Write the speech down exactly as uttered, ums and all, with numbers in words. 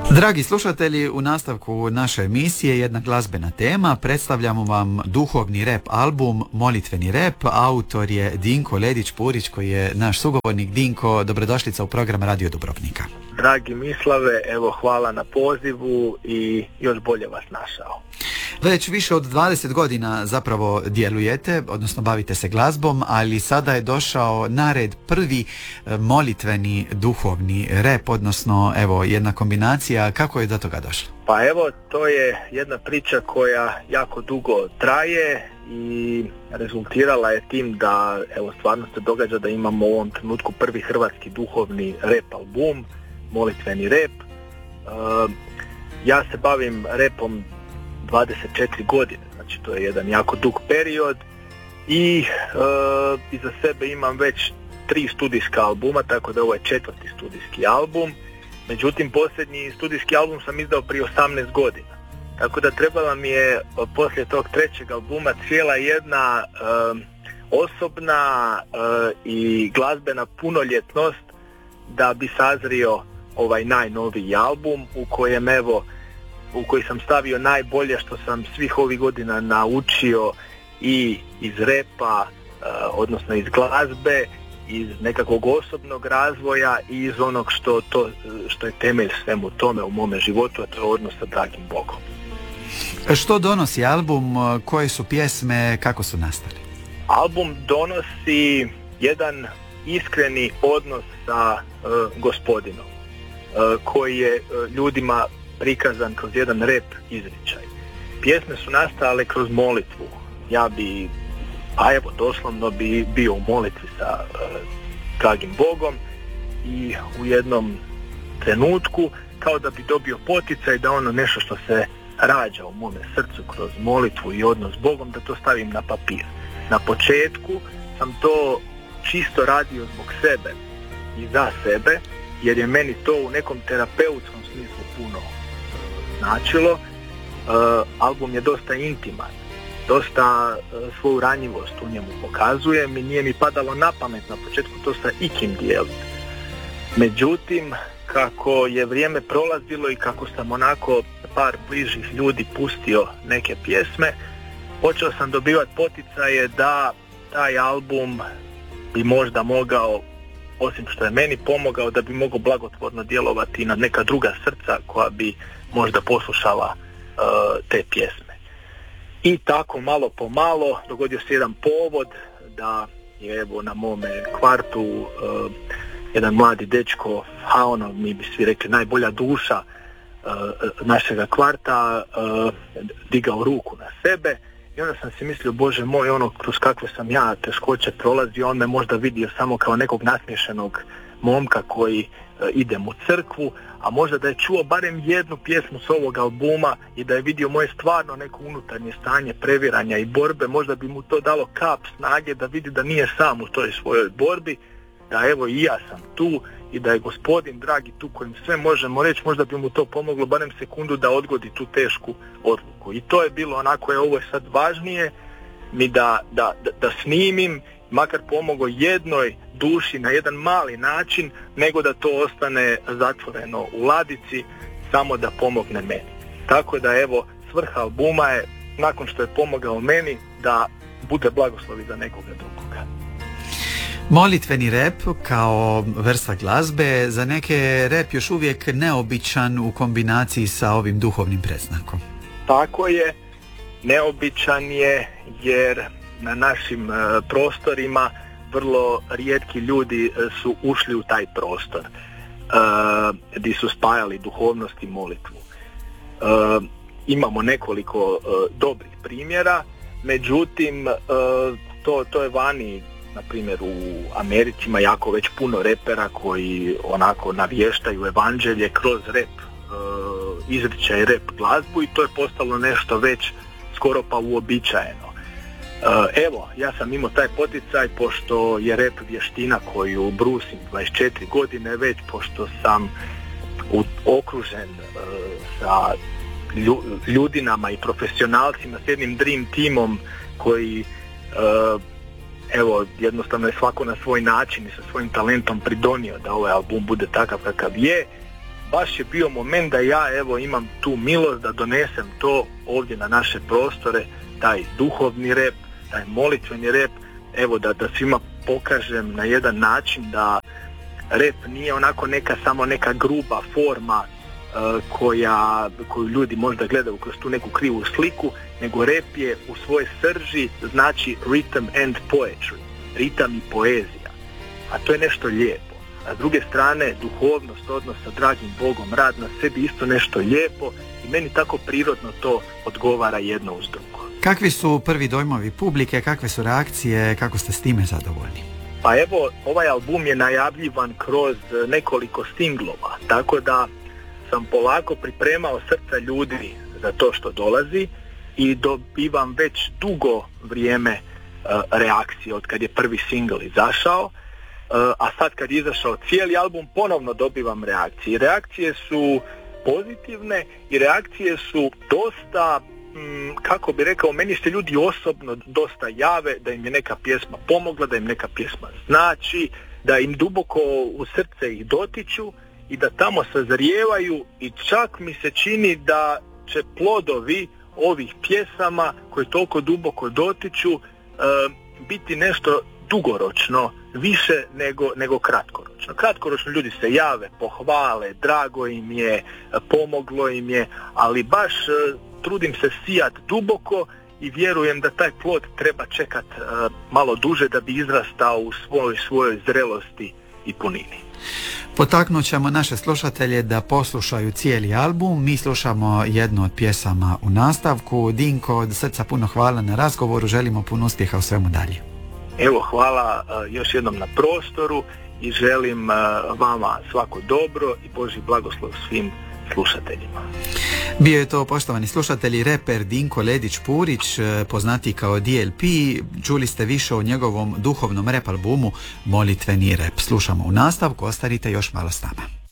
Dragi slušatelji, u nastavku naše emisije jedna glazbena tema. Predstavljamo vam duhovni rap album Molitveni rap. Autor je Dinko Ledić-Purić koji je naš sugovornik. Dinko, dobrodošlica u program Radio Dubrovnika. Dragi Mislave, evo hvala na pozivu i još bolje vas našao. Već više od dvadeset godina zapravo djelujete, odnosno bavite se glazbom, ali sada je došao na red prvi molitveni duhovni rap, odnosno evo jedna kombinacija. Kako je do toga došlo? Pa evo, to je jedna priča koja jako dugo traje i rezultirala je tim da evo stvarno se događa da imamo u ovom trenutku prvi hrvatski duhovni rap album, Molitveni rap. Uh, ja se bavim rapom dvadeset četiri godine, znači to je jedan jako dug period i uh, iza sebe imam već tri studijska albuma, tako da ovo je četvrti studijski album. Međutim, posljednji studijski album sam izdao prije osamnaest godina. Tako da trebala mi je poslije tog trećeg albuma cijela jedna uh, osobna uh, i glazbena punoljetnost da bi sazrio ovaj najnoviji album u kojem evo u koji sam stavio najbolje što sam svih ovih godina naučio i iz repa, uh, odnosno iz glazbe, iz nekakvog osobnog razvoja i iz onog što, to, što je temelj svemu tome u mome životu, a to je odnos sa dragim Bogom. Što donosi album, koje su pjesme, kako su nastali? Album donosi jedan iskreni odnos sa uh, gospodinom, uh, koji je uh, ljudima prikazan kroz jedan rap izričaj. Pjesme su nastale kroz molitvu. Ja bi, a evo doslovno bi bio u molitvi sa uh, dragim Bogom i u jednom trenutku kao da bi dobio poticaj da ono nešto što se rađa u mome srcu kroz molitvu i odnos s Bogom, da to stavim na papir. Na početku sam to čisto radio zbog sebe i za sebe, jer je meni to u nekom terapeutskom smislu puno značilo. Uh, album je dosta intiman, dosta uh, svoju ranjivost u njemu pokazujem i nije mi padalo na pamet na početku to sa ikim dijeliti. Međutim, kako je vrijeme prolazilo i kako sam onako par bližih ljudi pustio neke pjesme, počeo sam dobivati poticaje da taj album bi možda mogao, osim što je meni pomogao, da bi mogao blagotvorno djelovati na neka druga srca koja bi možda poslušala uh, te pjesme. I tako malo po malo dogodio se jedan povod da je evo na mome kvartu uh, jedan mladi dečko, a ono mi bi svi rekli najbolja duša uh, našega kvarta, uh, digao ruku na sebe. I onda sam si mislio, Bože moj, ono kroz kakve sam ja teškoće prolazio, on me možda vidio samo kao nekog nasmiješenog momka koji e, idem u crkvu, a možda da je čuo barem jednu pjesmu s ovog albuma i da je vidio moje stvarno neko unutarnje stanje previranja i borbe, možda bi mu to dalo kap snage da vidi da nije sam u toj svojoj borbi, da evo i ja sam tu i da je gospodin dragi tu kojim sve možemo reći, možda bi mu to pomoglo barem sekundu da odgodi tu tešku odluku. I to je bilo onako, je ovo je sad važnije mi da, da, da, da snimim, makar pomogao jednoj duši na jedan mali način, nego da to ostane zatvoreno u ladici, samo da pomogne meni. Tako da evo, svrha albuma je, nakon što je pomogao meni, da bude blagoslovi za nekoga drugoga. Molitveni rap kao vrsta glazbe, za neke rap još uvijek neobičan u kombinaciji sa ovim duhovnim predznakom. Tako je, neobičan je jer na našim uh, prostorima vrlo rijetki ljudi uh, su ušli u taj prostor uh, gdje su spajali duhovnost i molitvu. Uh, imamo nekoliko uh, dobrih primjera, međutim uh, to, to je vani. Na primjer u Americi ima jako već puno repera koji onako navještaju evanđelje kroz rep uh, izričaj, rep glazbu i to je postalo nešto već skoro pa uobičajeno. Uh, evo, ja sam imao taj poticaj pošto je rep vještina koju brusim dvadeset četiri godine već, pošto sam u, okružen uh, sa ljudinama i profesionalcima, s jednim dream timom koji uh, evo, jednostavno je svako na svoj način i sa svojim talentom pridonio da ovaj album bude takav kakav je baš je bio moment da ja evo imam tu milost da donesem to ovdje na naše prostore, taj duhovni rep, taj molitveni rep, evo da, da svima pokažem na jedan način da rep nije onako neka samo neka gruba forma uh, koja, koju ljudi možda gledaju kroz tu neku krivu sliku, nego rep je u svojoj srži znači rhythm and poetry, ritam i poezija, a to je nešto lijepo. A s druge strane, duhovnost, odnos sa dragim Bogom, rad na sebi isto nešto lijepo i meni tako prirodno to odgovara jedno uz drugo. Kakvi su prvi dojmovi publike, kakve su reakcije, kako ste s time zadovoljni? Pa evo, ovaj album je najavljivan kroz nekoliko singlova, tako da sam polako pripremao srca ljudi za to što dolazi i dobivam već dugo vrijeme uh, reakcije od kad je prvi singl izašao. Uh, a sad kad je izašao cijeli album ponovno dobivam reakcije. I reakcije su pozitivne i reakcije su dosta, mm, kako bi rekao, meni se ljudi osobno dosta jave da im je neka pjesma pomogla, da im neka pjesma znači, da im duboko u srce ih dotiču i da tamo sazrijevaju i čak mi se čini da će plodovi ovih pjesama koje toliko duboko dotiču uh, biti nešto dugoročno, više nego, nego kratkoročno. Kratkoročno ljudi se jave, pohvale, drago im je, pomoglo im je, ali baš uh, trudim se sijat duboko i vjerujem da taj plod treba čekat uh, malo duže da bi izrastao u svojoj, svojoj zrelosti i punini. Potaknut ćemo naše slušatelje da poslušaju cijeli album. Mi slušamo jednu od pjesama u nastavku. Dinko, od srca puno hvala na razgovoru, želimo puno uspjeha u svemu dalje. Evo, hvala uh, još jednom na prostoru i želim uh, vama svako dobro i Božji blagoslov svim slušateljima. Bio je to, poštovani slušatelji, reper Dinko Ledić-Purić, poznati kao D L P. Čuli ste više o njegovom duhovnom rap albumu Molitveni rep. Slušamo u nastavku, ostanite još malo s nama.